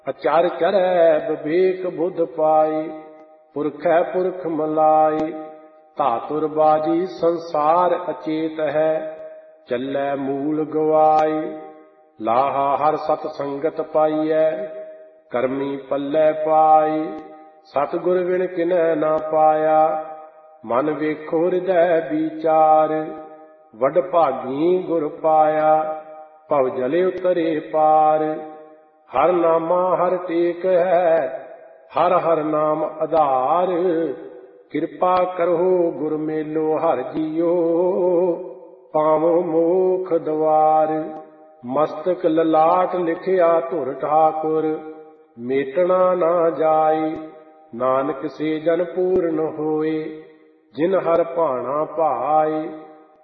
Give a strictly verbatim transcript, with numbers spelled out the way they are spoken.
ਅਚਰ ਚਰੈ ਵਿਵੇਕ ਬੁੱਧ ਪਾਈ, ਪੁਰਖੈ ਪੁਰਖ ਮਲਾਈ। ਧਾਤੁਰ ਬਾਜੀ ਸੰਸਾਰ ਅਚੇਤ ਹੈ, ਚੱਲੈ ਮੂਲ ਗਵਾਈ। ਲਾਹਾ ਹਰ ਸਤ ਸੰਗਤ ਪਾਈਐ, ਕਰਮੀ ਪੱਲੇ ਪਾਈ। ਸਤਿਗੁਰ ਬਿਨ ਕਿਨੈ ਨਾ ਪਾਇਆ, ਮਨ ਵੇਖੋ ਹਿਰਦੈ ਵਿਚਾਰ। ਵਡ ਭਾਗੀ ਗੁਰ ਪਾਇਆ, ਭਵ ਜਲੇ ਉਤਰੇ ਪਾਰ। ਹਰ ਨਾਮਾ ਹਰ ਟੇਕ ਹੈ, ਹਰ ਹਰ ਨਾਮ ਆਧਾਰ। ਕਿਰਪਾ ਕਰੋ ਗੁਰ ਮੇਲੋ ਹਰ ਜੀਓ, ਪਾਵੋ ਮੋਖ ਦਵਾਰ। ਮਸਤਕ ਲਲਾਟ ਲਿਖਿਆ ਧੁਰ ਠਾਕੁਰ, ਮੇਟਣਾ ਨਾ ਜਾਈ। ਨਾਨਕ ਸੇ ਜਨ ਪੂਰਨ ਹੋਏ, ਜਿਨ ਹਰ ਭਾਣਾ ਭਾਈ।